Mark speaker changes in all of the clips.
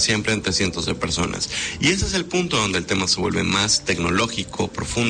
Speaker 1: siempre entre cientos de personas. Y ese es el punto donde el tema se vuelve más tecnológico,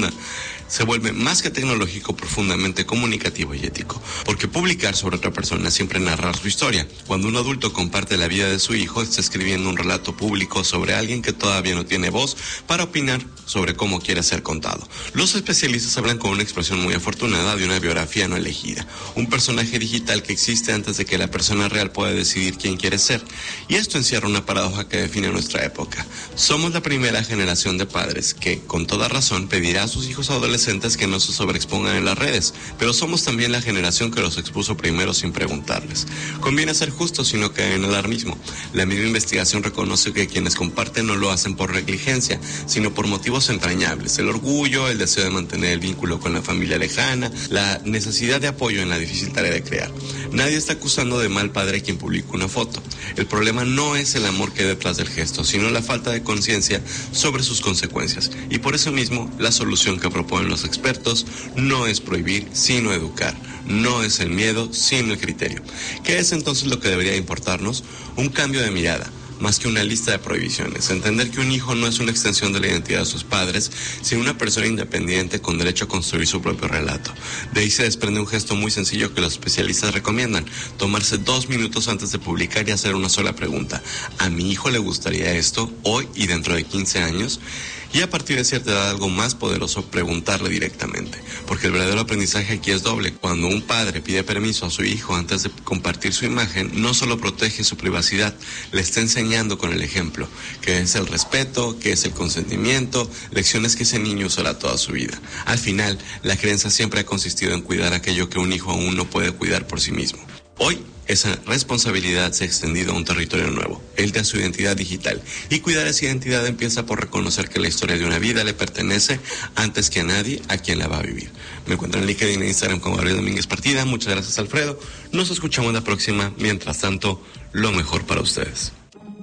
Speaker 1: se vuelve más que tecnológico, profundamente comunicativo y ético. Porque publicar sobre otra persona es siempre narrar su historia. Cuando un adulto comparte la vida de su hijo, está escribiendo un relato público sobre alguien que todavía no tiene voz para opinar sobre cómo quiere ser contado. Los especialistas hablan con una expresión muy afortunada de una biografía no elegida, un personaje digital que existe antes de que la persona real pueda decidir quién quiere ser. Y esto encierra una paradoja que define nuestra época. Somos la primera generación de padres que, con toda razón, pedirá a sus hijos adolescentes que no se sobreexpongan en las redes, pero somos también la generación que los expuso primero sin preguntarles. Conviene ser justos y no caer en alarmismo. La misma investigación reconoce que quienes comparten no lo hacen por negligencia, sino por motivos entrañables: el orgullo, el deseo de mantener el vínculo con la familia lejana, la necesidad de apoyo en la difícil tarea de crear. Nadie está acusando de mal padre a quien publica una foto. El problema no es el amor que hay detrás del gesto, sino la falta de conciencia sobre sus consecuencias. Y por eso mismo, la solución que proponen los expertos no es prohibir, sino educar. No es el miedo, sino el criterio. ¿Qué es entonces lo que debería importarnos? Un cambio de mirada, más que una lista de prohibiciones. Entender que un hijo no es una extensión de la identidad de sus padres, sino una persona independiente con derecho a construir su propio relato. De ahí se desprende un gesto muy sencillo que los especialistas recomiendan: tomarse 2 minutos antes de publicar y hacer una sola pregunta. ¿A mi hijo le gustaría esto hoy y dentro de 15 años? Y a partir de cierta edad, algo más poderoso, preguntarle directamente. Porque el verdadero aprendizaje aquí es doble. Cuando un padre pide permiso a su hijo antes de compartir su imagen, no solo protege su privacidad, le está enseñando con el ejemplo, que es el respeto, que es el consentimiento, lecciones que ese niño usará toda su vida. Al final, la creencia siempre ha consistido en cuidar aquello que un hijo aún no puede cuidar por sí mismo. Hoy, esa responsabilidad se ha extendido a un territorio nuevo, el de su identidad digital. Y cuidar esa identidad empieza por reconocer que la historia de una vida le pertenece antes que a nadie a quien la va a vivir. Me encuentro en LinkedIn e Instagram como Gabriel Domínguez Partida. Muchas gracias, Alfredo. Nos escuchamos la próxima. Mientras tanto, lo mejor para ustedes.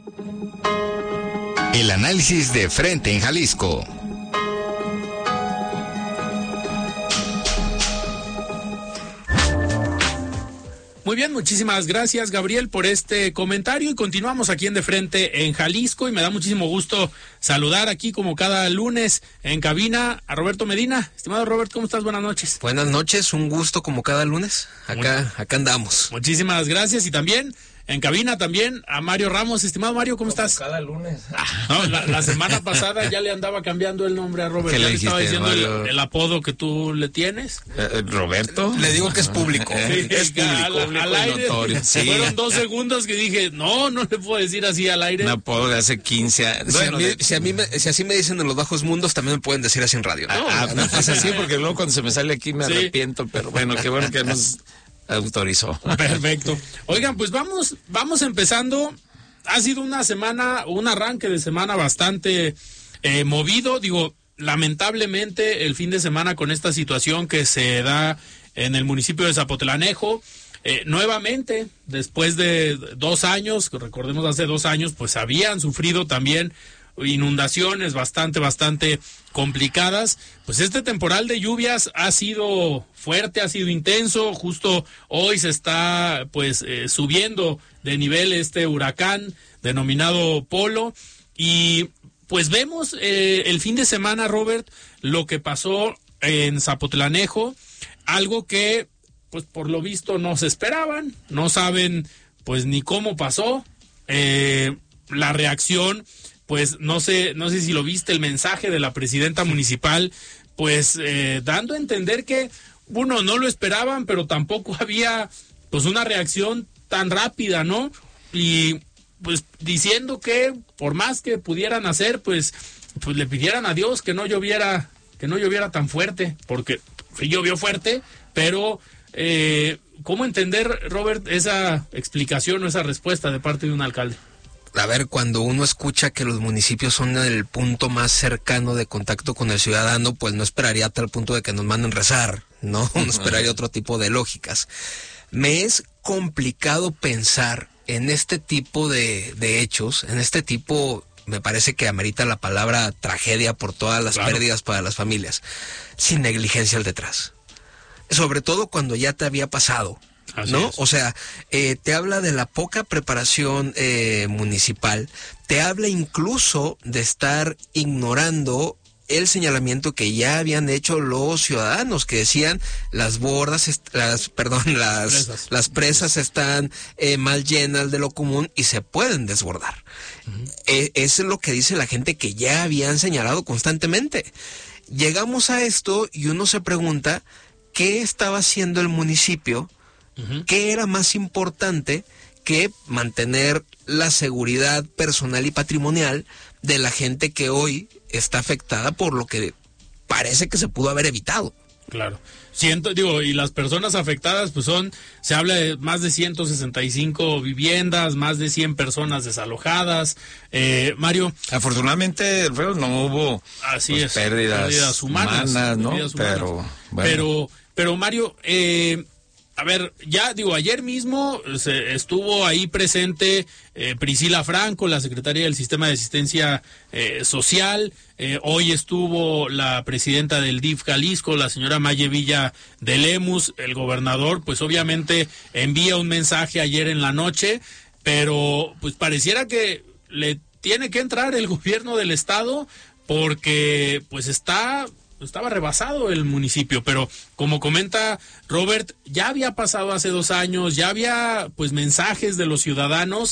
Speaker 2: El análisis de frente en Jalisco.
Speaker 3: Muy bien, muchísimas gracias, Gabriel, por este comentario, y continuamos aquí en De Frente en Jalisco, y me da muchísimo gusto saludar aquí como cada lunes en cabina a Roberto Medina. Estimado Robert, ¿cómo estás? Buenas noches.
Speaker 4: Buenas noches, un gusto como cada lunes. Acá andamos.
Speaker 3: Muchísimas gracias, y también en cabina también a Mario Ramos. Estimado Mario, ¿cómo estás?
Speaker 5: Cada lunes.
Speaker 3: No, la semana pasada ya le andaba cambiando el nombre a Robert.
Speaker 4: ¿Qué
Speaker 3: ya
Speaker 4: le
Speaker 3: le estaba
Speaker 4: dijiste,
Speaker 3: diciendo el apodo que tú le tienes.
Speaker 4: ¿Roberto? Le digo que es público.
Speaker 3: Sí,
Speaker 4: es público.
Speaker 3: Al aire.
Speaker 4: Notorio. Sí.
Speaker 3: Fueron 2 segundos que dije, no le puedo decir así al aire.
Speaker 4: Un apodo de hace 15 años. Bueno, si así me dicen en los bajos mundos, también me pueden decir así en radio.
Speaker 5: No pasa así, porque luego cuando se me sale aquí me arrepiento, pero bueno, qué bueno que nos autorizó.
Speaker 3: Perfecto. Oigan, pues vamos empezando. Ha sido una semana, un arranque de semana bastante movido. Digo, lamentablemente el fin de semana con esta situación que se da en el municipio de Zapotlanejo, nuevamente, después de 2 años, recordemos hace 2 años, pues habían sufrido también inundaciones bastante complicadas. Pues este temporal de lluvias ha sido fuerte, ha sido intenso. Justo hoy se está subiendo de nivel este huracán denominado Polo, y pues vemos el fin de semana, Robert, lo que pasó en Zapotlanejo, algo que pues por lo visto no se esperaban, no saben pues ni cómo pasó. La reacción, pues no sé si lo viste, el mensaje de la presidenta municipal, pues dando a entender que, uno, no lo esperaban, pero tampoco había pues una reacción tan rápida, ¿no? Y pues diciendo que por más que pudieran hacer, pues le pidieran a Dios que no lloviera tan fuerte, porque llovió fuerte, pero ¿cómo entender, Robert, esa explicación o esa respuesta de parte de un alcalde?
Speaker 4: A ver, cuando uno escucha que los municipios son el punto más cercano de contacto con el ciudadano, pues no esperaría a tal punto de que nos manden rezar, ¿no? No esperaría otro tipo de lógicas. Me es complicado pensar en este tipo de hechos, en este tipo, me parece que amerita la palabra tragedia por todas las pérdidas para las familias, sin negligencia al detrás. Sobre todo cuando ya te había pasado. ¿no? O sea, te habla de la poca preparación municipal, te habla incluso de estar ignorando el señalamiento que ya habían hecho los ciudadanos, que decían las presas están mal llenas de lo común y se pueden desbordar. Eso es lo que dice la gente que ya habían señalado constantemente. Llegamos a esto y uno se pregunta qué estaba haciendo el municipio, qué era más importante que mantener la seguridad personal y patrimonial de la gente que hoy está afectada por lo que parece que se pudo haber evitado.
Speaker 3: Claro. Y las personas afectadas, pues se habla de más de 165 viviendas, más de 100 personas desalojadas. Mario.
Speaker 5: Afortunadamente, Alfredo, no hubo pérdidas humanas, ¿no? Pero, bueno.
Speaker 3: Pero Mario, a ver, ayer mismo estuvo ahí presente Priscila Franco, la secretaria del Sistema de Asistencia Social. Hoy estuvo la presidenta del DIF Jalisco, la señora Maye Villa de Lemus. El gobernador, pues obviamente envía un mensaje ayer en la noche, pero pues pareciera que le tiene que entrar el gobierno del estado porque pues estaba rebasado el municipio, pero como comenta Robert, ya había pasado hace 2 años, ya había pues mensajes de los ciudadanos,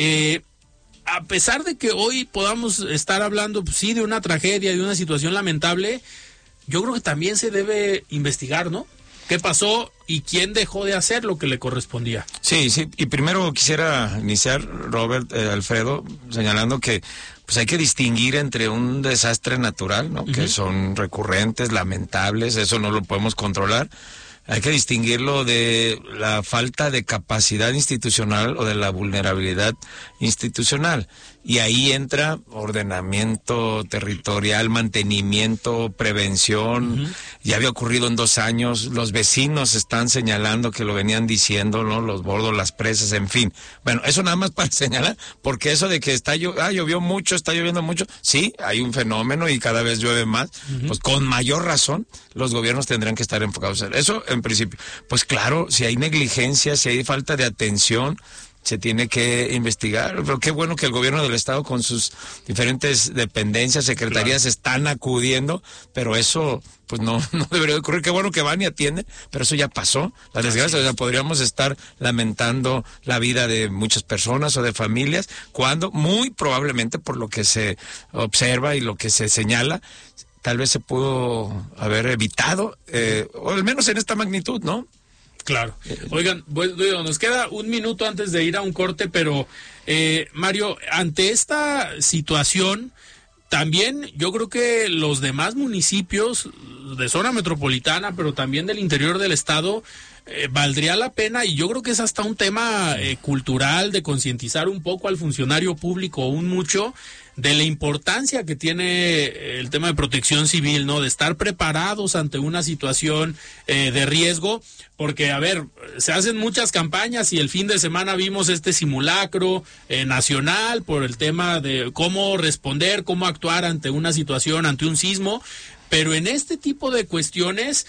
Speaker 3: a pesar de que hoy podamos estar hablando pues, sí de una tragedia, de una situación lamentable, yo creo que también se debe investigar, ¿no? ¿Qué pasó y quién dejó de hacer lo que le correspondía?
Speaker 5: Sí, y primero quisiera iniciar, Robert, Alfredo, señalando que pues hay que distinguir entre un desastre natural, ¿no? Que son recurrentes, lamentables, eso no lo podemos controlar. Hay que distinguirlo de la falta de capacidad institucional o de la vulnerabilidad institucional. Y ahí entra ordenamiento territorial, mantenimiento, prevención. Ya había ocurrido en 2 años. Los vecinos están señalando que lo venían diciendo, ¿no? Los bordos, las presas, en fin. Bueno, eso nada más para señalar, porque eso de que llovió mucho, está lloviendo mucho. Sí, hay un fenómeno y cada vez llueve más. Pues con mayor razón, los gobiernos tendrán que estar enfocados en eso, en principio. Pues claro, si hay negligencia, si hay falta de atención, se tiene que investigar, pero qué bueno que el gobierno del estado con sus diferentes dependencias, secretarías están acudiendo, pero eso pues no debería ocurrir. Qué bueno que van y atienden, pero eso ya pasó. La desgracia, o sea, podríamos estar lamentando la vida de muchas personas o de familias, cuando muy probablemente por lo que se observa y lo que se señala, tal vez se pudo haber evitado, o al menos en esta magnitud, ¿no?
Speaker 3: Claro. Oigan, nos queda 1 minuto antes de ir a un corte, pero Mario, ante esta situación, también yo creo que los demás municipios de zona metropolitana, pero también del interior del estado, valdría la pena, y yo creo que es hasta un tema cultural, de concientizar un poco al funcionario público, un mucho, de la importancia que tiene el tema de protección civil, ¿no? De estar preparados ante una situación de riesgo, porque, a ver, se hacen muchas campañas y el fin de semana vimos este simulacro nacional por el tema de cómo responder, cómo actuar ante una situación, ante un sismo. Pero en este tipo de cuestiones,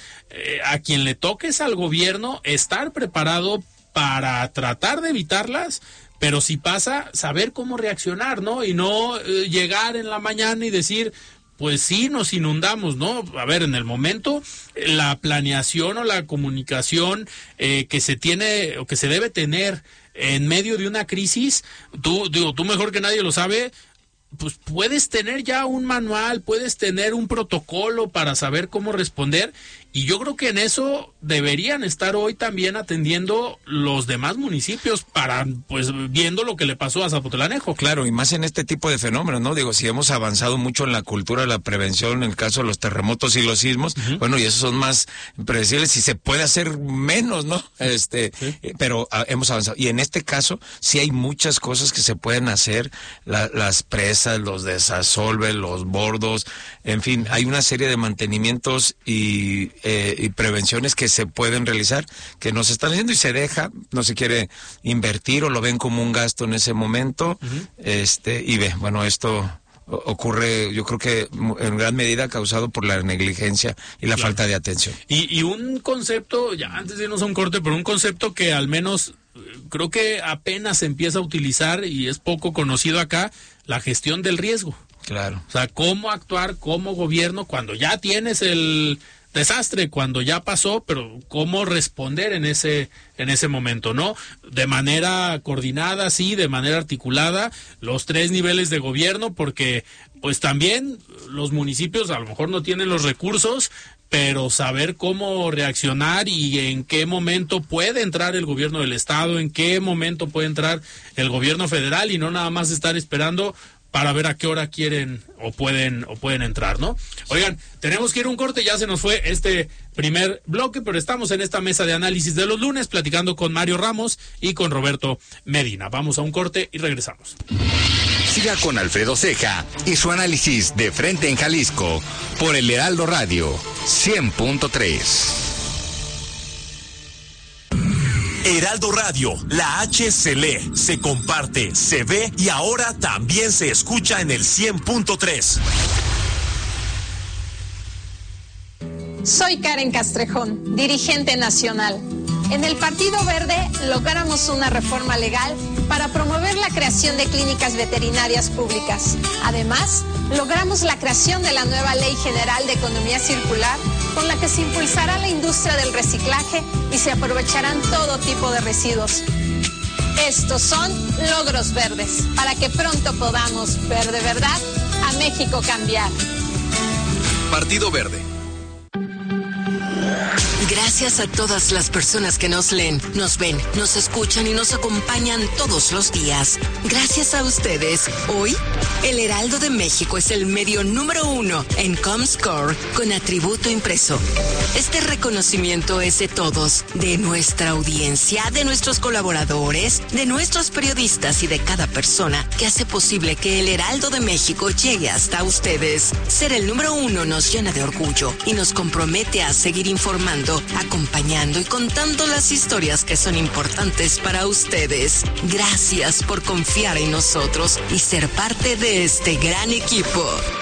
Speaker 3: a quien le toque es al gobierno estar preparado para tratar de evitarlas, pero si pasa, saber cómo reaccionar, ¿no? Y no llegar en la mañana y decir, pues sí, nos inundamos, ¿no? A ver, en el momento, la planeación o la comunicación que se tiene o que se debe tener en medio de una crisis, tú mejor que nadie lo sabe, pues puedes tener ya un manual, puedes tener un protocolo para saber cómo responder, y yo creo que en eso deberían estar hoy también atendiendo los demás municipios para, pues, viendo lo que le pasó a Zapotlanejo.
Speaker 5: Claro, y más en este tipo de fenómenos, ¿no? Digo, si hemos avanzado mucho en la cultura de la prevención, en el caso de los terremotos y los sismos, bueno, y esos son más predecibles y se puede hacer menos, ¿no? Pero hemos avanzado. Y en este caso, sí hay muchas cosas que se pueden hacer, las presas, los desasolves, los bordos, en fin, hay una serie de mantenimientos y prevenciones que se pueden realizar, que no se están haciendo y se deja, no se quiere invertir o lo ven como un gasto en ese momento, y bueno, esto ocurre, yo creo que en gran medida causado por la negligencia y la falta de atención.
Speaker 3: Y un concepto, ya antes de irnos a un corte, pero un concepto que al menos creo que apenas se empieza a utilizar y es poco conocido acá, la gestión del riesgo.
Speaker 5: Claro.
Speaker 3: O sea, cómo actuar como gobierno cuando ya tienes el desastre, cuando ya pasó, pero cómo responder en ese momento, ¿no? De manera coordinada, sí, de manera articulada, los 3 niveles de gobierno, porque pues también los municipios a lo mejor no tienen los recursos, pero saber cómo reaccionar y en qué momento puede entrar el gobierno del estado, en qué momento puede entrar el gobierno federal y no nada más estar esperando para ver a qué hora quieren o pueden entrar, ¿no? Oigan, tenemos que ir a un corte, ya se nos fue este primer bloque, pero estamos en esta mesa de análisis de los lunes platicando con Mario Ramos y con Roberto Medina. Vamos a un corte y regresamos.
Speaker 2: Siga con Alfredo Ceja y su análisis de Frente en Jalisco por el Heraldo Radio 100.3.
Speaker 6: Heraldo Radio, la H se lee, se comparte, se ve y ahora también se escucha en el 100.3.
Speaker 7: Soy Karen Castrejón, dirigente nacional. En el Partido Verde logramos una reforma legal para promover la creación de clínicas veterinarias públicas. Además, logramos la creación de la nueva Ley General de Economía Circular, con la que se impulsará la industria del reciclaje y se aprovecharán todo tipo de residuos. Estos son logros verdes, para que pronto podamos ver de verdad a México cambiar.
Speaker 8: Partido Verde. Gracias a todas las personas que nos leen, nos ven, nos escuchan y nos acompañan todos los días. Gracias a ustedes, hoy, el Heraldo de México es el medio número 1 en Comscore con atributo impreso. Este reconocimiento es de todos, de nuestra audiencia, de nuestros colaboradores, de nuestros periodistas y de cada persona que hace posible que el Heraldo de México llegue hasta ustedes. Ser el número 1 nos llena de orgullo y nos compromete a seguir informando, acompañando y contando las historias que son importantes para ustedes. Gracias por confiar en nosotros y ser parte de este gran equipo.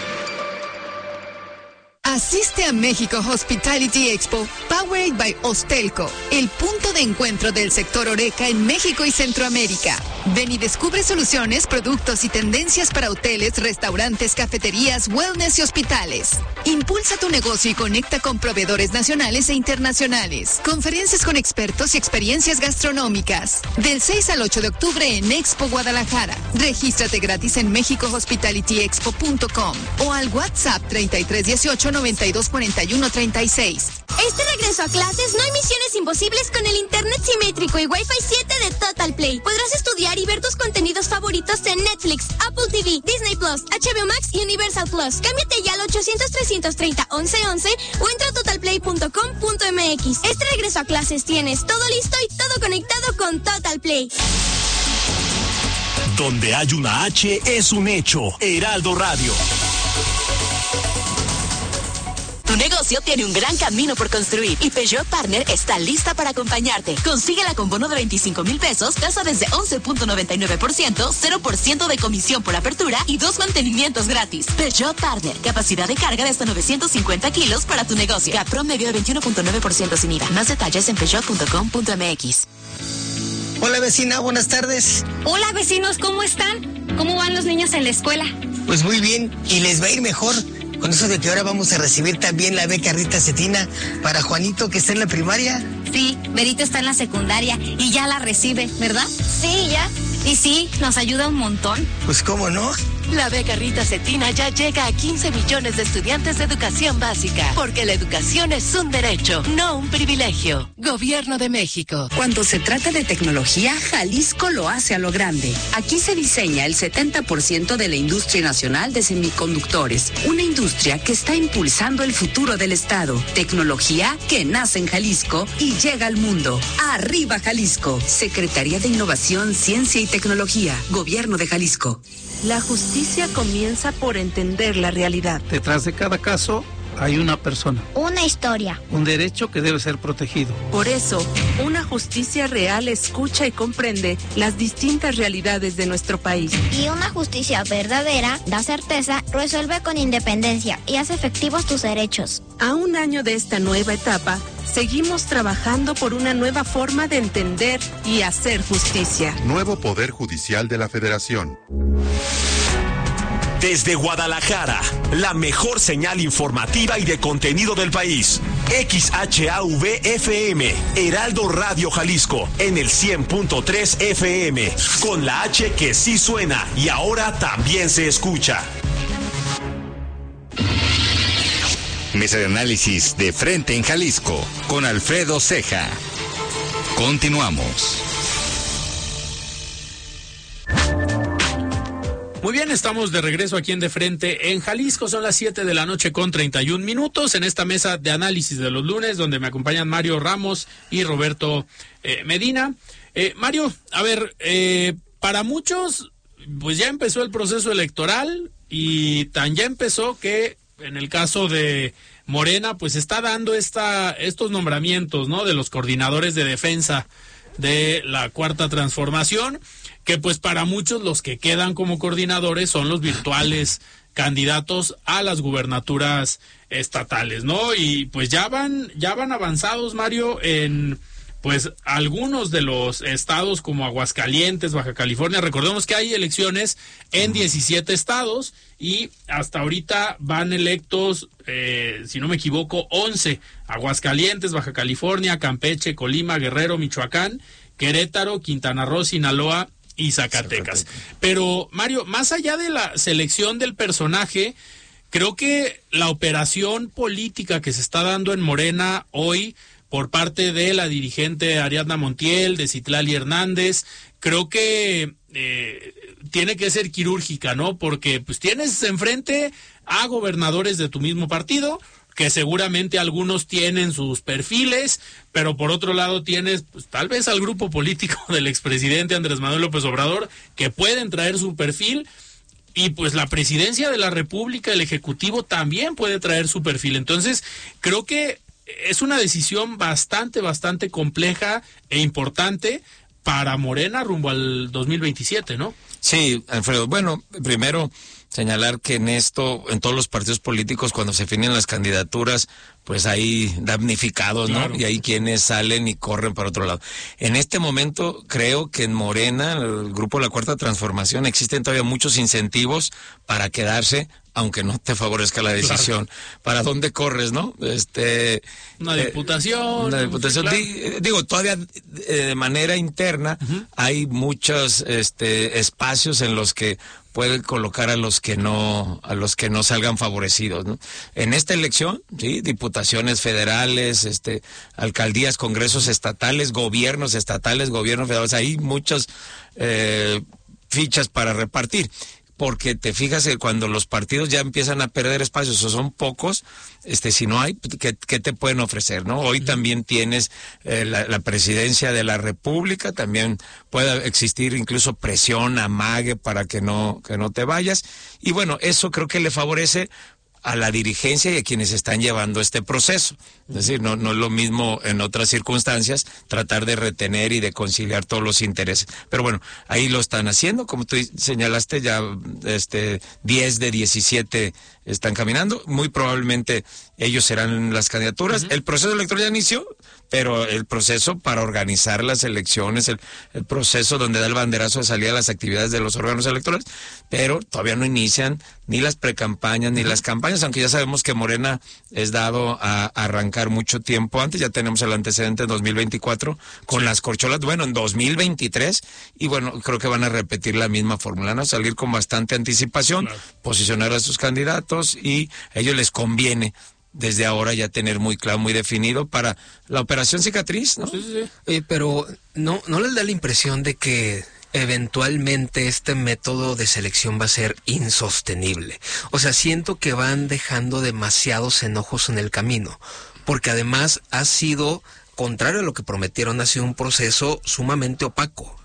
Speaker 9: Asiste a México Hospitality Expo, Powered by Hostelco, el punto de encuentro del sector Horeca en México y Centroamérica. Ven y descubre soluciones, productos y tendencias para hoteles, restaurantes, cafeterías, wellness y hospitales. Impulsa tu negocio y conecta con proveedores nacionales e internacionales. Conferencias con expertos y experiencias gastronómicas. Del 6 al 8 de octubre en Expo Guadalajara. Regístrate gratis en mexicohospitalityexpo.com o al WhatsApp 3318 924136.
Speaker 10: Este regreso a clases no hay misiones imposibles con el internet simétrico y Wi-Fi 7 de Total Play. Podrás estudiar y ver tus contenidos favoritos en Netflix, Apple TV, Disney Plus, HBO Max y Universal Plus. Cámbiate ya al 800-330-1111 o entra a totalplay.com.mx. Este regreso a clases tienes todo listo y todo conectado con Total Play.
Speaker 6: Donde hay una H es un hecho. Heraldo Radio.
Speaker 8: Tu negocio tiene un gran camino por construir y Peugeot Partner está lista para acompañarte. Consíguela con bono de 25,000 pesos, tasa desde 11.99%, 0% de comisión por apertura y 2 mantenimientos gratis. Peugeot Partner, capacidad de carga de hasta 950 kilos para tu negocio. CAT promedio de 21.9% sin IVA. Más detalles en peugeot.com.mx.
Speaker 11: Hola vecina, buenas tardes.
Speaker 12: Hola vecinos, ¿cómo están? ¿Cómo van los niños en la escuela?
Speaker 11: Pues muy bien, y les va a ir mejor. Con eso de que ahora vamos a recibir también la beca Rita Cetina para Juanito, que está en la primaria.
Speaker 12: Sí, Berito está en la secundaria y ya la recibe, ¿verdad? Sí, ya. Y sí, nos ayuda un montón.
Speaker 11: Pues cómo no.
Speaker 8: La beca Rita Cetina ya llega a 15 millones de estudiantes de educación básica, porque la educación es un derecho, no un privilegio. Gobierno de México.
Speaker 13: Cuando se trata de tecnología, Jalisco lo hace a lo grande. Aquí se diseña el 70% de la industria nacional de semiconductores, una industria que está impulsando el futuro del estado. Tecnología que nace en Jalisco y llega al mundo. ¡Arriba Jalisco! Secretaría de Innovación, Ciencia y Tecnología, Gobierno de Jalisco.
Speaker 14: La justicia comienza por entender la realidad.
Speaker 15: Detrás de cada caso
Speaker 14: hay una persona.
Speaker 10: Una historia.
Speaker 14: Un derecho que debe ser protegido.
Speaker 13: Por eso, una justicia real escucha y comprende las distintas realidades de nuestro país.
Speaker 10: Y una justicia verdadera da certeza, resuelve con independencia y hace efectivos tus derechos.
Speaker 13: A un año de esta nueva etapa, seguimos trabajando por una nueva forma de entender y hacer justicia.
Speaker 15: Nuevo Poder Judicial de la Federación.
Speaker 6: Desde Guadalajara, la mejor señal informativa y de contenido del país. XHAV-FM, Heraldo Radio Jalisco, en el 100.3 FM, con la H que sí suena y ahora también se escucha.
Speaker 2: Mesa de análisis de Frente en Jalisco, con Alfredo Ceja. Continuamos.
Speaker 3: Muy bien, estamos de regreso aquí en De Frente en Jalisco. Son las 7 de la noche con 31 minutos en esta mesa de análisis de los lunes, donde me acompañan Mario Ramos y Roberto Medina. Mario, a ver, para muchos, pues ya empezó el proceso electoral y tan ya empezó que en el caso de Morena, pues está dando estos nombramientos, ¿no? De los coordinadores de defensa de la Cuarta Transformación, que pues para muchos los que quedan como coordinadores son los virtuales candidatos a las gubernaturas estatales, ¿no? Y pues ya van avanzados, Mario, en pues algunos de los estados como Aguascalientes, Baja California. Recordemos que hay elecciones en 17 estados y hasta ahorita van electos, si no me equivoco, 11. Aguascalientes, Baja California, Campeche, Colima, Guerrero, Michoacán, Querétaro, Quintana Roo, Sinaloa y Zacatecas. Pero, Mario, más allá de la selección del personaje, creo que la operación política que se está dando en Morena hoy por parte de la dirigente Ariadna Montiel, de Citlali Hernández, creo que tiene que ser quirúrgica, ¿no? Porque pues tienes enfrente a gobernadores de tu mismo partido, que seguramente algunos tienen sus perfiles, pero por otro lado tienes pues tal vez al grupo político del expresidente Andrés Manuel López Obrador, que pueden traer su perfil, y pues la presidencia de la República, el Ejecutivo también puede traer su perfil. Entonces, creo que es una decisión bastante compleja e importante para Morena rumbo al 2027, ¿no?
Speaker 5: Sí, Alfredo. Bueno, primero señalar que en todos los partidos políticos, cuando se definen las candidaturas, pues hay damnificados, ¿no? Claro. Y hay quienes salen y corren para otro lado. En este momento, creo que en Morena, el grupo de la Cuarta Transformación, existen todavía muchos incentivos para quedarse, aunque no te favorezca la decisión. Claro. ¿Para dónde corres, no?
Speaker 3: Una diputación.
Speaker 5: Una diputación. Claro. Digo, todavía de manera interna hay muchos espacios en los que pueden colocar a los que no salgan favorecidos, ¿no? En esta elección, sí, diputaciones federales, alcaldías, congresos estatales, gobiernos estatales, gobiernos federales, hay muchas fichas para repartir. Porque te fijas que cuando los partidos ya empiezan a perder espacios o son pocos, si no hay, ¿qué te pueden ofrecer, no? Hoy también tienes la presidencia de la República, también puede existir incluso presión, amague para que no te vayas. Y bueno, eso creo que le favorece a la dirigencia y a quienes están llevando este proceso. Es decir, no es lo mismo en otras circunstancias tratar de retener y de conciliar todos los intereses. Pero bueno, ahí lo están haciendo, como tú señalaste, ya 10 de 17 están caminando. Muy probablemente ellos serán las candidaturas. El proceso electoral ya inició, pero el proceso para organizar las elecciones, el proceso donde da el banderazo de salida a las actividades de los órganos electorales, pero todavía no inician ni las precampañas ni las campañas, aunque ya sabemos que Morena es dado a arrancar mucho tiempo antes. Ya tenemos el antecedente en 2024 con las corcholas, bueno, en 2023, y bueno, creo que van a repetir la misma fórmula, ¿no? Salir con bastante anticipación, posicionar a sus candidatos, y a ellos les conviene desde ahora ya tener muy claro, muy definido para la operación cicatriz, ¿no?
Speaker 4: Sí. Pero ¿no les da la impresión de que eventualmente este método de selección va a ser insostenible? O sea, siento que van dejando demasiados enojos en el camino, porque además ha sido, contrario a lo que prometieron, ha sido un proceso sumamente opaco.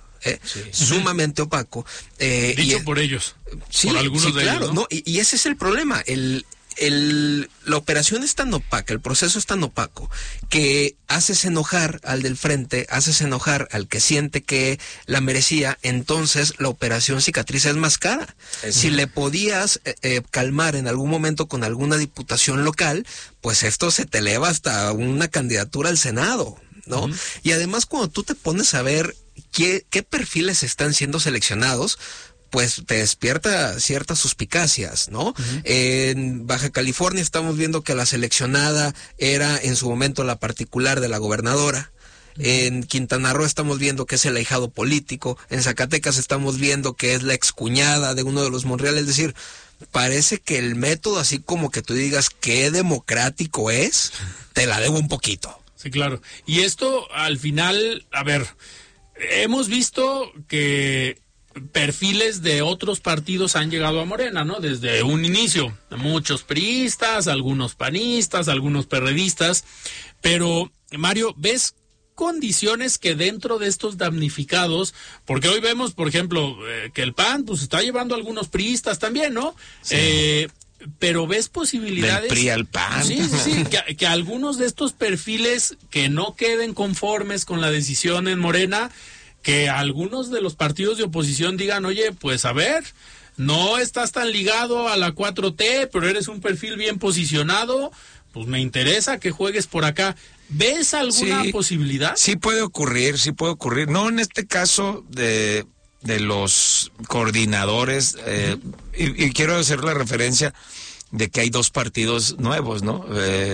Speaker 4: Sumamente opaco.
Speaker 3: Dicho por ellos,
Speaker 4: sí,
Speaker 3: por algunos de
Speaker 4: claro,
Speaker 3: ellos, ¿no?
Speaker 4: Y ese es el problema. la operación es tan opaca, el proceso es tan opaco, que haces enojar al del frente, haces enojar al que siente que la merecía, entonces la operación cicatriz es más cara. Si le podías calmar en algún momento con alguna diputación local, pues esto se te eleva hasta una candidatura al Senado, ¿no? Y además, cuando tú te pones a ver qué perfiles están siendo seleccionados, pues te despierta ciertas suspicacias, ¿no? En Baja California estamos viendo que la seleccionada era en su momento la particular de la gobernadora. En Quintana Roo estamos viendo que es el ahijado político. En Zacatecas estamos viendo que es la excuñada de uno de los Monreal. Es decir, parece que el método, así como que tú digas qué democrático es, te la debo un poquito.
Speaker 3: Sí, claro. Y esto, al final, a ver, hemos visto que perfiles de otros partidos han llegado a Morena, ¿no? Desde un inicio, muchos priistas, algunos panistas, algunos perredistas, pero, Mario, ¿ves condiciones que dentro de estos damnificados, porque hoy vemos, por ejemplo, que el PAN pues está llevando a algunos priistas también, ¿no? Sí. Pero ¿ves posibilidades?
Speaker 5: Del PRI al PAN.
Speaker 3: Sí, que algunos de estos perfiles que no queden conformes con la decisión en Morena, que algunos de los partidos de oposición digan, oye, pues a ver, no estás tan ligado a la 4T, pero eres un perfil bien posicionado, pues me interesa que juegues por acá. ¿Ves alguna posibilidad?
Speaker 5: Sí puede ocurrir. No en este caso de los coordinadores, y quiero hacer la referencia de que hay dos partidos nuevos, ¿no?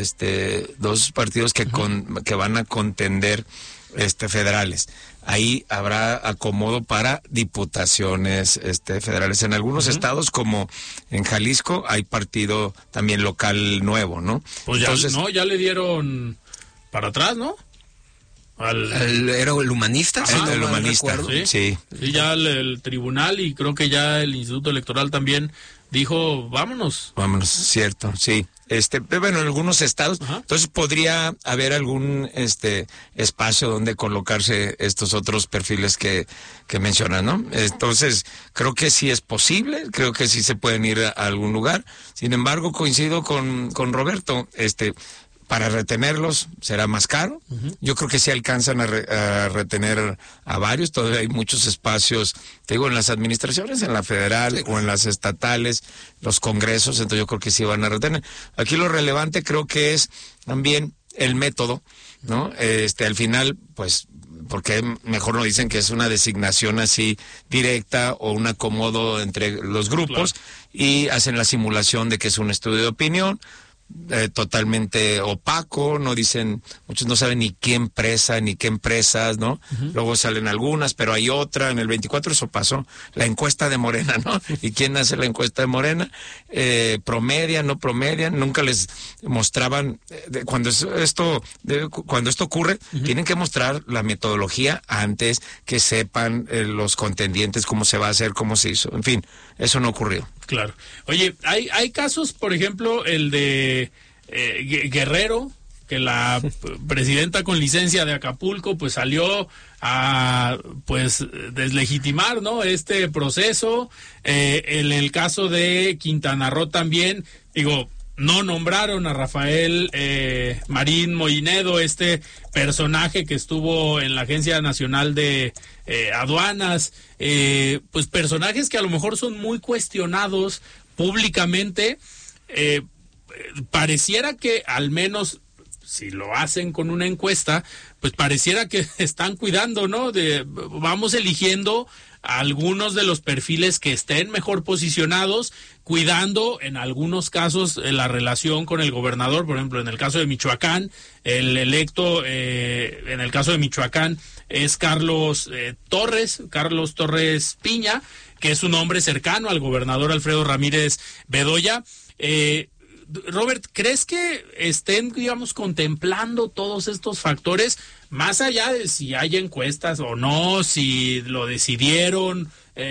Speaker 5: Dos partidos que van a contender federales. Ahí habrá acomodo para diputaciones federales. En algunos estados, como en Jalisco, hay partido también local nuevo, ¿no?
Speaker 3: Pues entonces, ya le dieron para atrás, ¿no?
Speaker 4: ¿Era el humanista?
Speaker 5: El humanista, sí.
Speaker 3: Sí, ya el tribunal y creo que ya el Instituto Electoral también dijo, vámonos.
Speaker 5: Vámonos, cierto, sí. Bueno, en algunos estados, entonces podría haber algún espacio donde colocarse estos otros perfiles que mencionan, ¿no? Entonces, creo que sí es posible, creo que sí se pueden ir a algún lugar. Sin embargo, coincido con Roberto, para retenerlos será más caro. Yo creo que sí alcanzan a retener a varios. Todavía hay muchos espacios, te digo, en las administraciones, en la federal o en las estatales, los congresos, entonces yo creo que sí van a retener. Aquí lo relevante creo que es también el método, ¿no? Al final, pues, porque mejor no dicen que es una designación así directa o un acomodo entre los grupos, y hacen la simulación de que es un estudio de opinión, totalmente opaco, no dicen, muchos no saben ni qué empresa, ni qué empresas, ¿no? Luego salen algunas, pero hay otra, en el 24 eso pasó, la encuesta de Morena, ¿no? ¿Y quién hace la encuesta de Morena? Promedian, no promedian, nunca les mostraban, cuando esto ocurre, tienen que mostrar la metodología antes, que sepan los contendientes, cómo se va a hacer, cómo se hizo, en fin, eso no ocurrió.
Speaker 3: Claro. Oye, hay casos, por ejemplo, el de Guerrero, que la presidenta con licencia de Acapulco pues salió a pues deslegitimar, ¿no?, este proceso. En el caso de Quintana Roo también, digo, no nombraron a Rafael Marín Moinedo, este personaje que estuvo en la Agencia Nacional de Aduanas, pues personajes que a lo mejor son muy cuestionados públicamente. Pareciera que al menos si lo hacen con una encuesta, pues pareciera que están cuidando, ¿no? Vamos eligiendo algunos de los perfiles que estén mejor posicionados, cuidando en algunos casos la relación con el gobernador. Por ejemplo, en el caso de Michoacán, el electo en el caso de Michoacán es Carlos Torres Piña, que es un hombre cercano al gobernador Alfredo Ramírez Bedoya. Robert, ¿crees que estén, digamos, contemplando todos estos factores, más allá de si hay encuestas o no, si lo decidieron,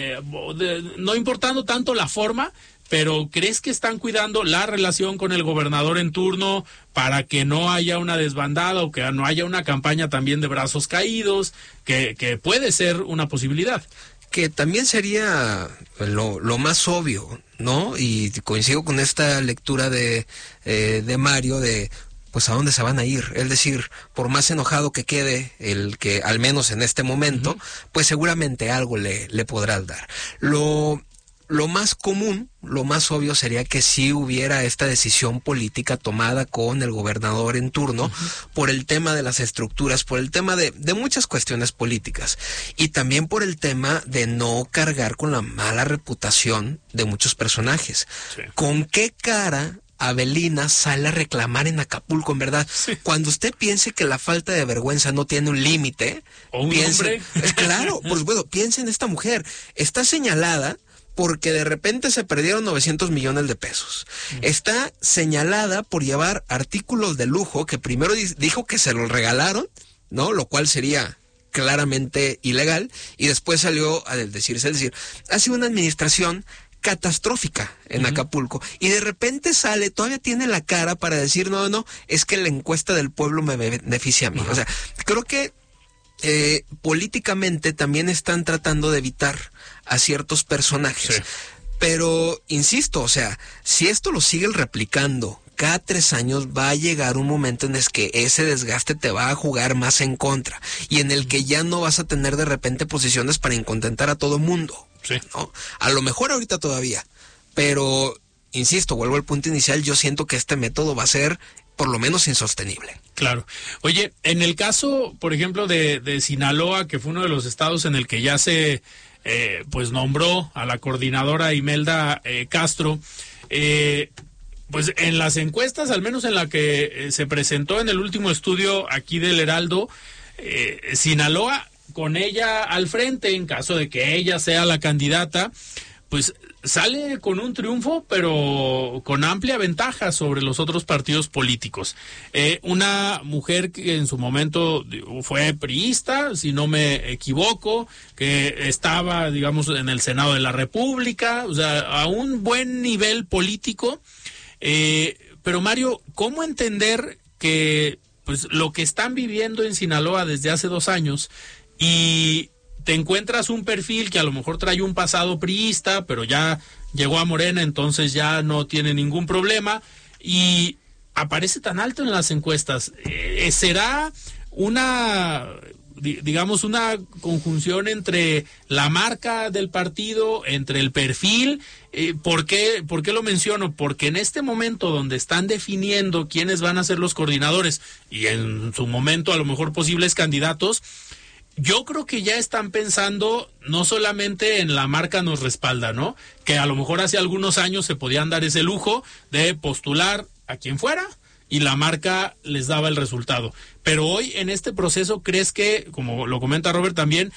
Speaker 3: no importando tanto la forma, pero crees que están cuidando la relación con el gobernador en turno para que no haya una desbandada o que no haya una campaña también de brazos caídos, que puede ser una posibilidad?
Speaker 4: que también sería lo más obvio, ¿no? Y coincido con esta lectura de Mario de pues a dónde se van a ir. Es decir, por más enojado que quede el que, al menos en este momento, pues seguramente algo le podrás dar. Lo más común, lo más obvio sería que sí hubiera esta decisión política tomada con el gobernador en turno por el tema de las estructuras, por el tema de muchas cuestiones políticas y también por el tema de no cargar con la mala reputación de muchos personajes. Sí. ¿Con qué cara Avelina sale a reclamar en Acapulco, en verdad? Sí. Cuando usted piense que la falta de vergüenza no tiene un límite,
Speaker 3: o un hombre.
Speaker 4: Claro, pues bueno, piense en esta mujer. Está señalada porque de repente se perdieron 900 millones de pesos. Está señalada por llevar artículos de lujo que primero dijo que se los regalaron, ¿no? Lo cual sería claramente ilegal, y después salió a decirse, es decir, ha sido una administración catastrófica en Acapulco, y de repente sale, todavía tiene la cara para decir, no, es que la encuesta del pueblo me beneficia a mí. O sea, creo que políticamente también están tratando de evitar a ciertos personajes. Sí. Pero, insisto, o sea, si esto lo siguen replicando cada 3 años, va a llegar un momento en el que ese desgaste te va a jugar más en contra y en el que ya no vas a tener de repente posiciones para incontentar a todo mundo. Sí. ¿No? A lo mejor ahorita todavía, pero, insisto, vuelvo al punto inicial, yo siento que este método va a ser por lo menos insostenible.
Speaker 3: Claro. Oye, en el caso, por ejemplo, de Sinaloa, que fue uno de los estados en el que ya se pues nombró a la coordinadora Imelda Castro, pues en las encuestas, al menos en la que se presentó en el último estudio aquí del Heraldo, Sinaloa, con ella al frente, en caso de que ella sea la candidata, pues sale con un triunfo, pero con amplia ventaja sobre los otros partidos políticos. Una mujer que en su momento fue priista, si no me equivoco, que estaba, digamos, en el Senado de la República, o sea, a un buen nivel político. Pero Mario, ¿cómo entender que pues lo que están viviendo en Sinaloa desde hace 2 años y te encuentras un perfil que a lo mejor trae un pasado priista, pero ya llegó a Morena, entonces ya no tiene ningún problema, y aparece tan alto en las encuestas? ¿Será una, digamos, una conjunción entre la marca del partido, entre el perfil? ¿Por qué lo menciono? Porque en este momento donde están definiendo quiénes van a ser los coordinadores y en su momento a lo mejor posibles candidatos, yo creo que ya están pensando no solamente en la marca nos respalda, ¿no? Que a lo mejor hace algunos años se podían dar ese lujo de postular a quien fuera y la marca les daba el resultado. Pero hoy en este proceso, ¿crees que, como lo comenta Robert también,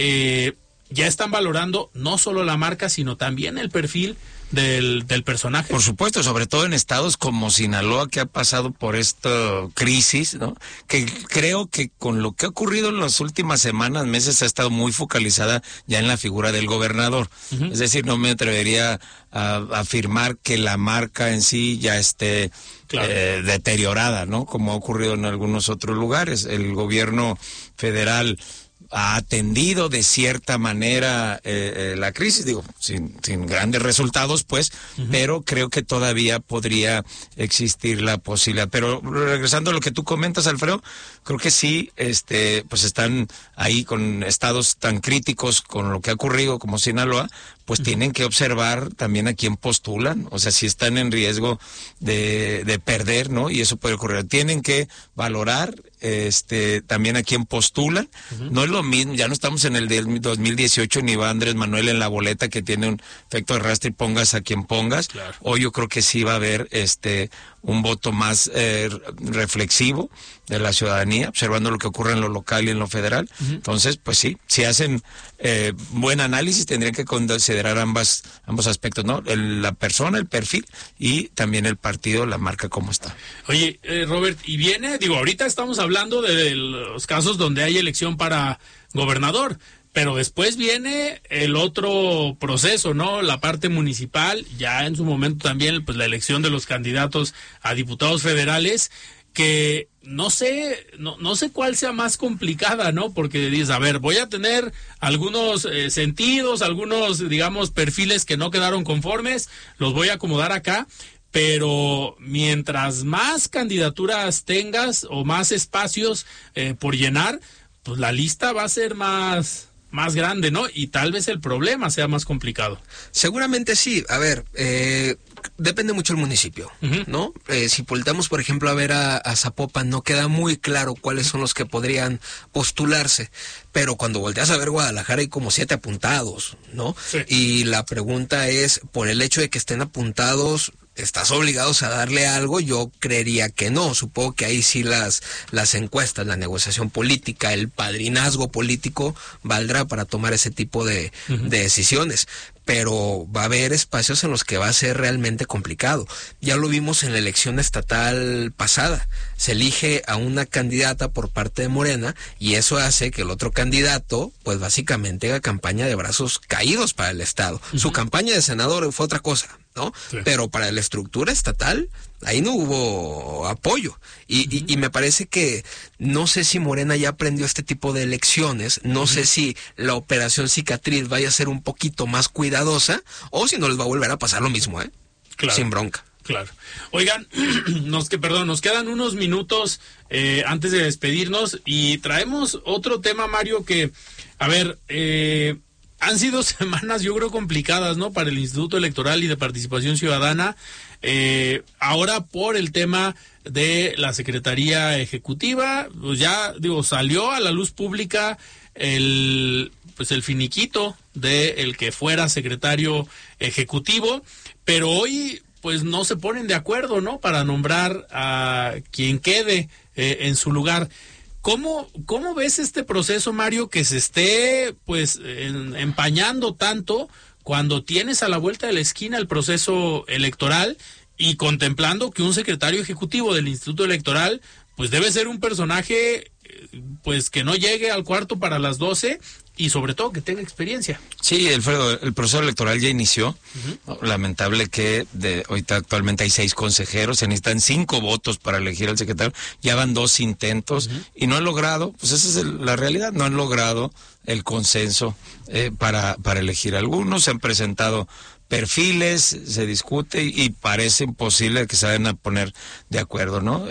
Speaker 3: ya están valorando no solo la marca, sino también el perfil del personaje?
Speaker 5: Por supuesto, sobre todo en estados como Sinaloa, que ha pasado por esta crisis, ¿no? Que creo que con lo que ha ocurrido en las últimas semanas, meses, ha estado muy focalizada ya en la figura del gobernador. Es decir, no me atrevería a afirmar que la marca en sí ya esté deteriorada, ¿no? Como ha ocurrido en algunos otros lugares. El gobierno federal ha atendido de cierta manera la crisis, digo, sin grandes resultados, pues, pero creo que todavía podría existir la posibilidad. Pero regresando a lo que tú comentas, Alfredo, creo que sí, pues están ahí con estados tan críticos con lo que ha ocurrido como Sinaloa, pues tienen que observar también a quién postulan, o sea, si están en riesgo de perder, ¿no? Y eso puede ocurrir. Tienen que valorar también a quién postulan. No es lo mismo, ya no estamos en el del 2018, ni va Andrés Manuel en la boleta que tiene un efecto de arrastre y pongas a quien pongas. Claro. Hoy yo creo que sí va a haber un voto más reflexivo de la ciudadanía, observando lo que ocurre en lo local y en lo federal. Entonces, pues sí, si hacen buen análisis, tendrían que considerar ambos aspectos, ¿no? La persona, el perfil, y también el partido, la marca, cómo está.
Speaker 3: Oye, Robert, y viene, digo, ahorita estamos hablando de los casos donde hay elección para gobernador, pero después viene el otro proceso, ¿no? La parte municipal, ya en su momento también, pues la elección de los candidatos a diputados federales. que no sé cuál sea más complicada, ¿no? Porque dices, a ver, voy a tener algunos sentidos, algunos, digamos, perfiles que no quedaron conformes, los voy a acomodar acá, pero mientras más candidaturas tengas o más espacios por llenar, pues la lista va a ser más grande, ¿no? Y tal vez el problema sea más complicado.
Speaker 4: Seguramente sí. A ver, depende mucho del municipio, ¿no? Si volteamos, por ejemplo, a ver a Zapopan, no queda muy claro cuáles son los que podrían postularse. Pero cuando volteas a ver Guadalajara hay como 7 apuntados, ¿no? Sí. Y la pregunta es, por el hecho de que estén apuntados, ¿estás obligados a darle algo? Yo creería que no. Supongo que ahí sí las encuestas, la negociación política, el padrinazgo político valdrá para tomar ese tipo de decisiones. Pero va a haber espacios en los que va a ser realmente complicado. Ya lo vimos en la elección estatal pasada. Se elige a una candidata por parte de Morena y eso hace que el otro candidato, pues básicamente haga campaña de brazos caídos para el Estado. Su campaña de senador fue otra cosa, ¿no? Sí. Pero para la estructura estatal, ahí no hubo apoyo. Y me parece que, no sé si Morena ya aprendió este tipo de elecciones, no sé si la operación cicatriz vaya a ser un poquito más cuidadosa, o si no les va a volver a pasar lo mismo,
Speaker 3: Claro.
Speaker 4: Sin bronca.
Speaker 3: Claro. Oigan, nos quedan unos minutos antes de despedirnos y traemos otro tema, Mario, que, a ver, han sido semanas, yo creo, complicadas, ¿no? Para el Instituto Electoral y de Participación Ciudadana. Ahora por el tema de la Secretaría Ejecutiva, pues ya, salió a la luz pública el finiquito de el que fuera secretario ejecutivo, pero hoy pues no se ponen de acuerdo, ¿no? Para nombrar a quien quede en su lugar. ¿Cómo ves este proceso, Mario, que se esté pues empañando tanto cuando tienes a la vuelta de la esquina el proceso electoral y contemplando que un secretario ejecutivo del Instituto Electoral pues debe ser un personaje pues que no llegue al cuarto para las 12 y sobre todo que tenga experiencia?
Speaker 5: Sí, Alfredo, el proceso electoral ya inició. Lamentable que ahorita actualmente hay 6 consejeros, se necesitan 5 votos para elegir al secretario, ya van 2 intentos y no han logrado, pues esa es la realidad, no han logrado el consenso para elegir. Algunos se han presentado perfiles, se discute y parece imposible que se vayan a poner de acuerdo, ¿no?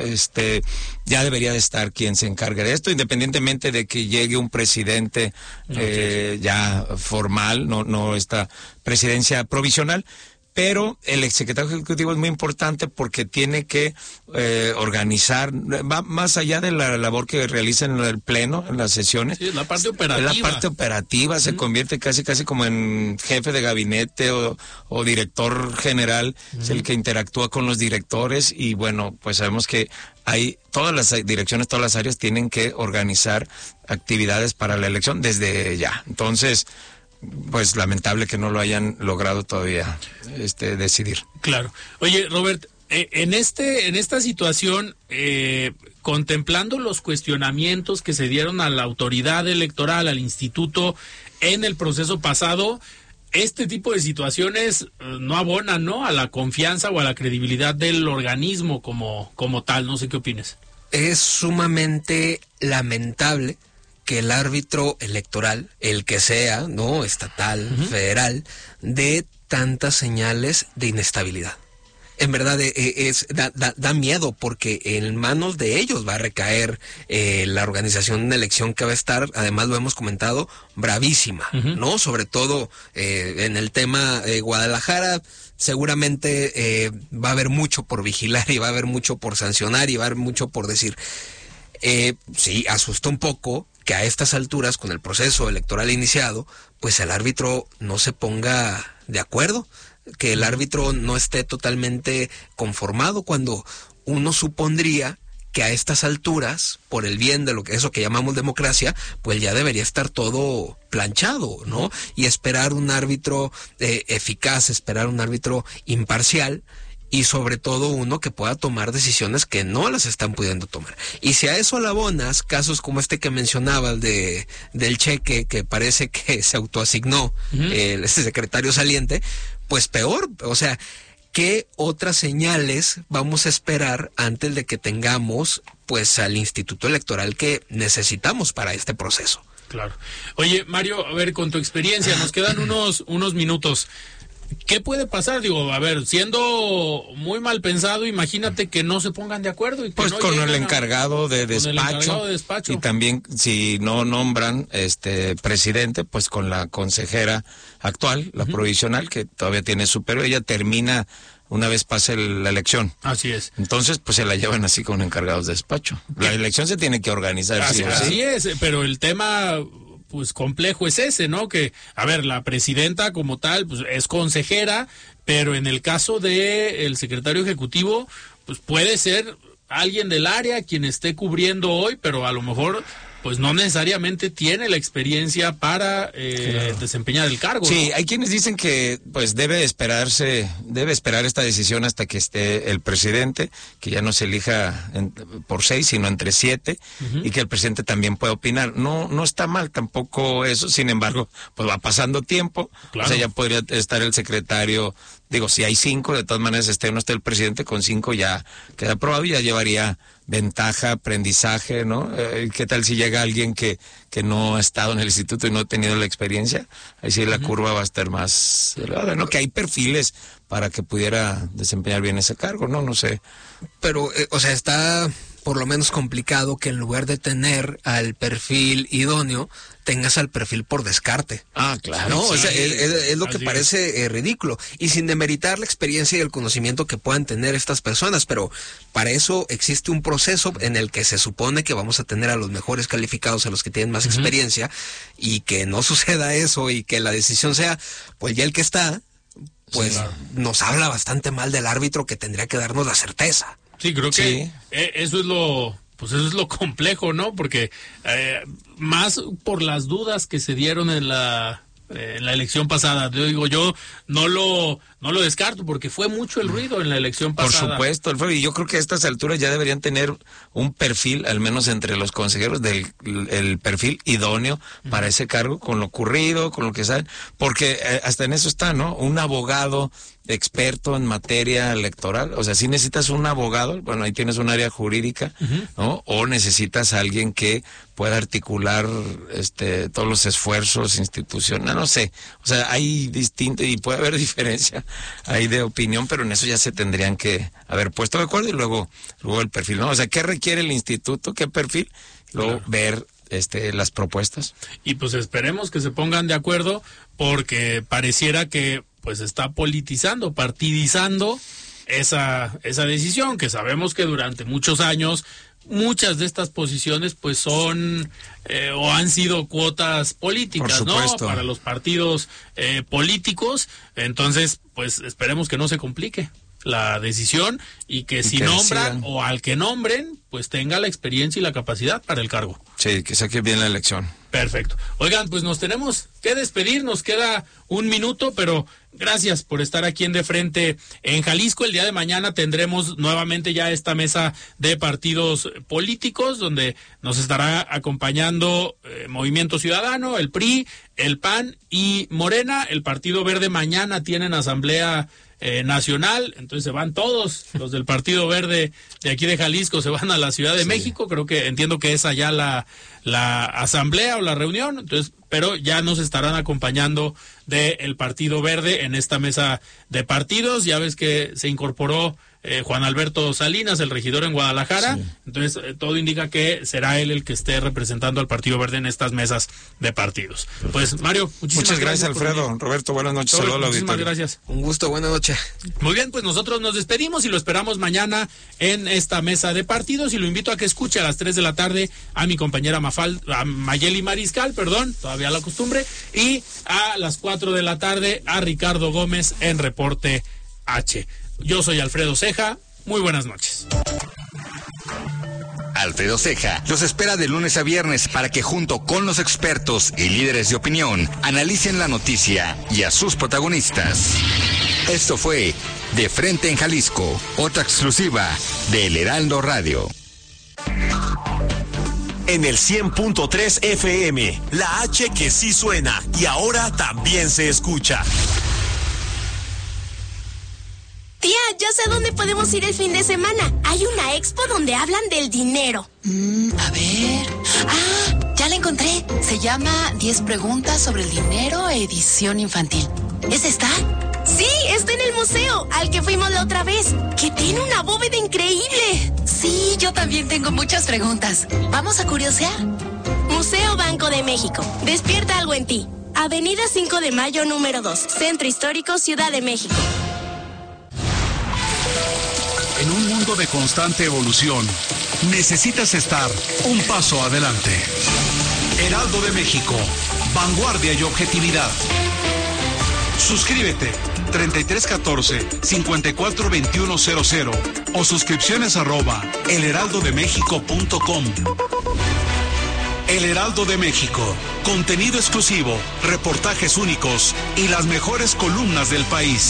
Speaker 5: Ya debería de estar quien se encargue de esto, independientemente de que llegue un presidente ya formal, no esta presidencia provisional. Pero el exsecretario ejecutivo es muy importante porque tiene que organizar, va más allá de la labor que realiza en el pleno, en las sesiones.
Speaker 3: Sí, la parte operativa.
Speaker 5: La parte operativa se convierte casi como en jefe de gabinete o director general, es el que interactúa con los directores y bueno, pues sabemos que hay todas las direcciones, todas las áreas tienen que organizar actividades para la elección desde ya. Entonces, pues lamentable que no lo hayan logrado todavía decidir.
Speaker 3: Claro. Oye, Robert, en esta situación, contemplando los cuestionamientos que se dieron a la autoridad electoral, al instituto en el proceso pasado, este tipo de situaciones no abonan, ¿no?, a la confianza o a la credibilidad del organismo como tal. No sé qué opines.
Speaker 4: Es sumamente lamentable que el árbitro electoral, el que sea, ¿no?, estatal, federal, dé tantas señales de inestabilidad. En verdad da miedo porque en manos de ellos va a recaer la organización de una elección que va a estar, además lo hemos comentado, bravísima, ¿no? Sobre todo en el tema Guadalajara, seguramente va a haber mucho por vigilar y va a haber mucho por sancionar y va a haber mucho por decir. Sí, asusta un poco que a estas alturas, con el proceso electoral iniciado, pues el árbitro no se ponga de acuerdo, que el árbitro no esté totalmente conformado, cuando uno supondría que a estas alturas, por el bien de eso que llamamos democracia, pues ya debería estar todo planchado, ¿no? Y esperar un árbitro eficaz, esperar un árbitro imparcial, y sobre todo uno que pueda tomar decisiones que no las están pudiendo tomar. Y si a eso le abonas casos como este que mencionabas del cheque que parece que se autoasignó este secretario saliente, pues peor. O sea, ¿qué otras señales vamos a esperar antes de que tengamos pues al Instituto Electoral que necesitamos para este proceso?
Speaker 3: Claro. Oye, Mario, a ver, con tu experiencia, nos quedan unos minutos. ¿Qué puede pasar? Digo, a ver, siendo muy mal pensado, imagínate que no se pongan de acuerdo. Y que
Speaker 5: pues
Speaker 3: no
Speaker 5: con el encargado de
Speaker 3: despacho.
Speaker 5: Y también, si no nombran presidente, pues con la consejera actual, la provisional, que todavía tiene su periodo, ella termina una vez pase la elección.
Speaker 3: Así es.
Speaker 5: Entonces, pues se la llevan así con encargados de despacho. La elección se tiene que organizar.
Speaker 3: Así es, pero el tema pues complejo es ese, ¿no? Que, a ver, la presidenta como tal, pues es consejera, pero en el caso de el secretario ejecutivo, pues puede ser alguien del área quien esté cubriendo hoy, pero a lo mejor pues no necesariamente tiene la experiencia para desempeñar el cargo.
Speaker 5: Sí,
Speaker 3: ¿no?
Speaker 5: Hay quienes dicen que pues debe esperar esta decisión hasta que esté el presidente, que ya no se elija por 6, sino entre 7, y que el presidente también pueda opinar. No está mal tampoco eso, sin embargo, pues va pasando tiempo,
Speaker 3: claro.
Speaker 5: O sea, ya podría estar el secretario, digo, si hay 5, de todas maneras esté o no esté el presidente, con 5 ya queda aprobado y ya llevaría ventaja, aprendizaje, ¿no? ¿Qué tal si llega alguien que no ha estado en el instituto y no ha tenido la experiencia? Ahí sí la curva va a estar más elevada, ¿no? Que hay perfiles para que pudiera desempeñar bien ese cargo, ¿no? No sé.
Speaker 4: Pero, o sea, está por lo menos complicado que en lugar de tener al perfil idóneo, tengas al perfil por descarte.
Speaker 5: Ah, claro.
Speaker 4: No,
Speaker 5: sí,
Speaker 4: o sea, es lo que parece ridículo. Y sin demeritar la experiencia y el conocimiento que puedan tener estas personas, pero para eso existe un proceso en el que se supone que vamos a tener a los mejores calificados, a los que tienen más experiencia, y que no suceda eso y que la decisión sea, pues ya el que está, pues nos habla bastante mal del árbitro que tendría que darnos la certeza.
Speaker 3: Sí, creo que eso es lo complejo, ¿no? Porque más por las dudas que se dieron en la elección pasada. Yo no lo descarto porque fue mucho el ruido en la elección pasada.
Speaker 5: Por supuesto, Alfredo, y yo creo que a estas alturas ya deberían tener un perfil, al menos entre los consejeros, el perfil idóneo para ese cargo, con lo ocurrido, con lo que saben, porque hasta en eso está, ¿no? Un abogado experto en materia electoral, o sea, si necesitas un abogado, bueno, ahí tienes un área jurídica, ¿no? O necesitas a alguien que pueda articular todos los esfuerzos institucionales, no sé, o sea, hay distinto y puede haber diferencia ahí de opinión, pero en eso ya se tendrían que haber puesto de acuerdo y luego el perfil, ¿no? O sea, ¿qué requiere el instituto? ¿Qué perfil? Luego ver las propuestas.
Speaker 3: Y pues esperemos que se pongan de acuerdo, porque pareciera que pues está politizando, partidizando esa decisión, que sabemos que durante muchos años muchas de estas posiciones pues son o han sido cuotas políticas, ¿no? Para los partidos políticos. Entonces, pues esperemos que no se complique la decisión y que si nombran o al que nombren, pues tenga la experiencia y la capacidad para el cargo.
Speaker 5: Sí, que saque bien la elección.
Speaker 3: Perfecto. Oigan, pues nos tenemos que despedir, nos queda un minuto, pero gracias por estar aquí en De Frente en Jalisco. El día de mañana tendremos nuevamente ya esta mesa de partidos políticos, donde nos estará acompañando Movimiento Ciudadano, el PRI, el PAN y Morena. El Partido Verde mañana tienen asamblea nacional, entonces se van todos los del Partido Verde de aquí de Jalisco, se van a la Ciudad de México. Entiendo que es allá la asamblea o la reunión, entonces, pero ya nos estarán acompañando del Partido Verde en esta mesa de partidos. Ya ves que se incorporó Juan Alberto Salinas, el regidor en Guadalajara, entonces todo indica que será él el que esté representando al Partido Verde en estas mesas de partidos. Pues Mario,
Speaker 5: muchas gracias Alfredo. Roberto, buenas noches. Saludos al auditorio.
Speaker 3: Muchísimas gracias.
Speaker 4: Un gusto, buenas noches.
Speaker 3: Muy bien, pues nosotros nos despedimos y lo esperamos mañana en esta mesa de partidos, y lo invito a que escuche a las 3 de la tarde a mi compañera Mayeli Mariscal, todavía la costumbre, y a las 4 de la tarde a Ricardo Gómez en Reporte H. Yo soy Alfredo Ceja, muy buenas noches.
Speaker 2: Alfredo Ceja los espera de lunes a viernes para que junto con los expertos y líderes de opinión analicen la noticia y a sus protagonistas. Esto fue De Frente en Jalisco, otra exclusiva de El Heraldo Radio.
Speaker 6: En el 100.3 FM, la H que sí suena y ahora también se escucha.
Speaker 10: ya sé dónde podemos ir el fin de semana. Hay una expo donde hablan del dinero.
Speaker 16: A ver. Ah, ya la encontré. Se llama 10 preguntas sobre el dinero, edición infantil. ¿Es esta?
Speaker 10: Sí, está en el museo, al que fuimos la otra vez, que tiene una bóveda increíble.
Speaker 16: Sí, yo también tengo muchas preguntas. ¿Vamos a curiosear?
Speaker 10: Museo Banco de México. Despierta algo en ti. Avenida 5 de Mayo, número 2. Centro Histórico, Ciudad de México.
Speaker 17: En un mundo de constante evolución, necesitas estar un paso adelante. Heraldo de México, vanguardia y objetividad. Suscríbete 3314-542100 o suscripciones @elheraldodemexico.com. El Heraldo de México, contenido exclusivo, reportajes únicos y las mejores columnas del país.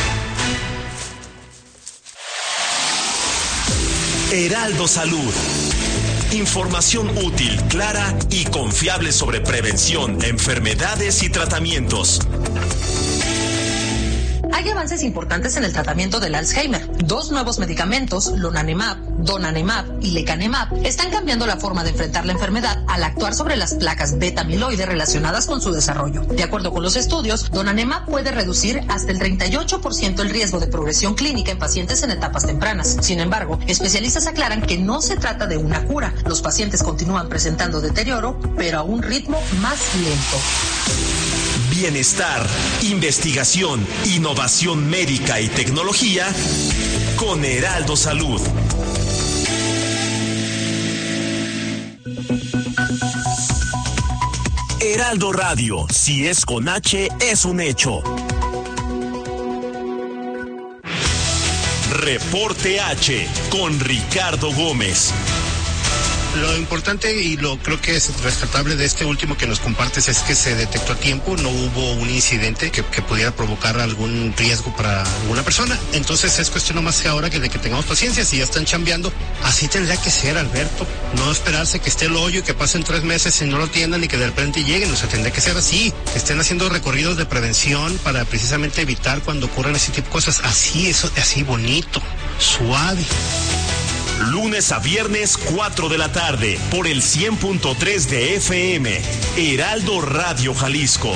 Speaker 6: Heraldo Salud. Información útil, clara y confiable sobre prevención, enfermedades y tratamientos.
Speaker 18: Hay avances importantes en el tratamiento del Alzheimer. 2 nuevos medicamentos, Lonanemab, Donanemab y Lecanemab, están cambiando la forma de enfrentar la enfermedad al actuar sobre las placas beta-amiloide relacionadas con su desarrollo. De acuerdo con los estudios, Donanemab puede reducir hasta el 38% el riesgo de progresión clínica en pacientes en etapas tempranas. Sin embargo, especialistas aclaran que no se trata de una cura. Los pacientes continúan presentando deterioro, pero a un ritmo más lento.
Speaker 6: Bienestar, investigación, innovación médica y tecnología con Heraldo Salud. Heraldo Radio, si es con H, es un hecho. Reporte H con Ricardo Gómez.
Speaker 19: Lo importante y lo creo que es rescatable de este último que nos compartes es que se detectó a tiempo, no hubo un incidente que pudiera provocar algún riesgo para alguna persona. Entonces es cuestión nomás que ahora de que tengamos paciencia, si ya están chambeando, así tendría que ser, Alberto. No esperarse que esté el hoyo y que pasen 3 meses y no lo atiendan y que de repente lleguen. O sea, tendría que ser así, que estén haciendo recorridos de prevención para precisamente evitar cuando ocurran ese tipo de cosas. Así, eso, así bonito, suave.
Speaker 6: Lunes a viernes, 4 de la tarde, por el 100.3 de FM, Heraldo Radio Jalisco.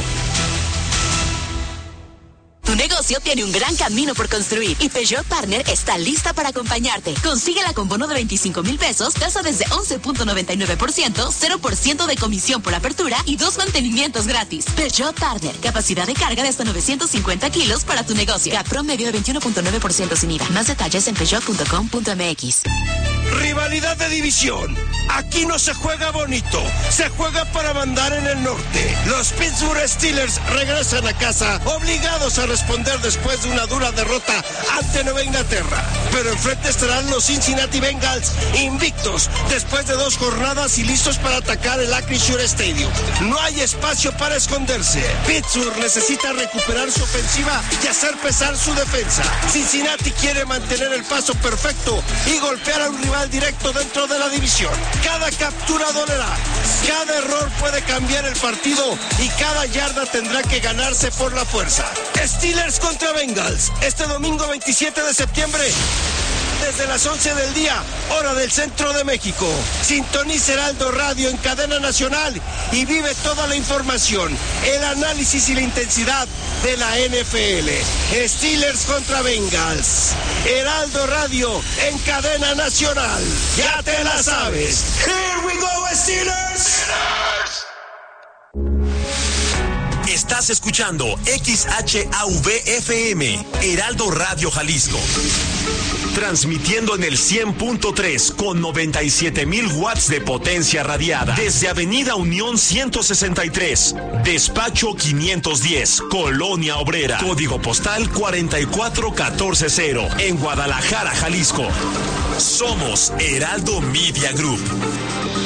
Speaker 8: Tu negocio tiene un gran camino por construir y Peugeot Partner está lista para acompañarte. Consíguela con bono de 25,000 pesos, tasa desde 11.99%, 0% de comisión por apertura y 2 mantenimientos gratis. Peugeot Partner, capacidad de carga de hasta 950 kilos para tu negocio. CAP promedio de 21.9% sin IVA. Más detalles en peugeot.com.mx.
Speaker 20: Rivalidad de división. Aquí no se juega bonito, se juega para mandar en el norte. Los Pittsburgh Steelers regresan a casa, obligados a responder después de una dura derrota ante Nueva Inglaterra. Pero enfrente estarán los Cincinnati Bengals, invictos después de 2 jornadas y listos para atacar el Acrisure Stadium. No hay espacio para esconderse. Pittsburgh necesita recuperar su ofensiva y hacer pesar su defensa. Cincinnati quiere mantener el paso perfecto y golpear a un rival directo dentro de la división. Cada captura dolerá, cada error puede cambiar el partido y cada yarda tendrá que ganarse por la fuerza. Steelers contra Bengals, este domingo 27 de septiembre, desde las 11 del día, hora del centro de México. Sintoniza Heraldo Radio en cadena nacional y vive toda la información, el análisis y la intensidad de la NFL. Steelers contra Bengals. Heraldo Radio en cadena nacional. Ya te la sabes. Here we go, Steelers.
Speaker 6: Estás escuchando XHAVFM, Heraldo Radio Jalisco. Transmitiendo en el 100.3 con 97,000 watts de potencia radiada. Desde Avenida Unión 163, Despacho 510, Colonia Obrera. Código postal 44140, en Guadalajara, Jalisco. Somos Heraldo Media Group.